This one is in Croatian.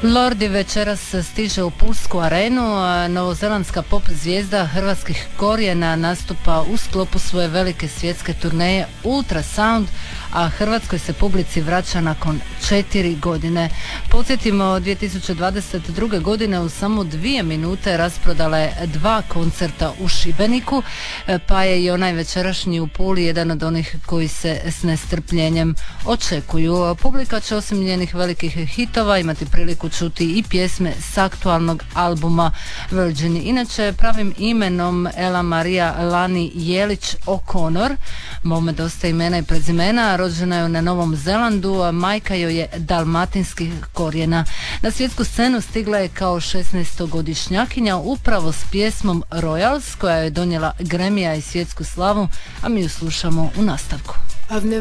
Lordi večeras stiže u Pulsku arenu. Novozelandska pop zvijezda hrvatskih korijena nastupa u sklopu svoje velike svjetske turneje Ultrasound, a hrvatskoj se publici vraća nakon 4 godine. Podsjetimo, 2022. godine u samo 2 minute rasprodala je 2 koncerta u Šibeniku, pa je i onaj večerašnji u Puli jedan od onih koji se s nestrpljenjem očekuju. Publika će osim njenih velikih hitova imati priliku čuti i pjesme s aktualnog albuma Virgin. Inače, pravim imenom Ela Marija Lani Jelić O'Connor, mome dosta imena i prezimena, rođena je na Novom Zelandu, a majka joj je dalmatinskih korijena. Na svjetsku scenu stigla je kao 16-godišnjakinja upravo s pjesmom Royals, koja je donijela Grammy-a i svjetsku slavu, a mi ju slušamo u nastavku. I've never